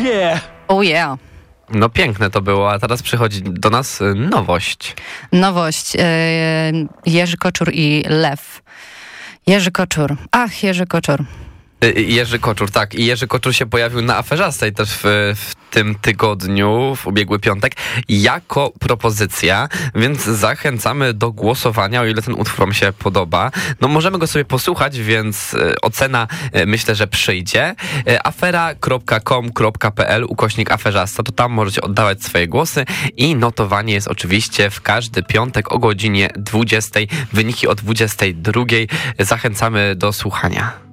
yeah! Oh yeah. No piękne to było, a teraz przychodzi do nas nowość. Nowość. Jerzy Koczur i Lew. Jerzy Koczur. Ach, Jerzy Koczur. Jerzy Koczur, tak. I Jerzy Koczur się pojawił na Aferzastej też w tym tygodniu, w ubiegły piątek, jako propozycja, więc zachęcamy do głosowania, o ile ten utwór wam się podoba. No możemy go sobie posłuchać, więc ocena myślę, że przyjdzie. afera.com.pl/Aferzasta, to tam możecie oddawać swoje głosy i notowanie jest oczywiście w każdy piątek o godzinie 20, wyniki o 22. Zachęcamy do słuchania.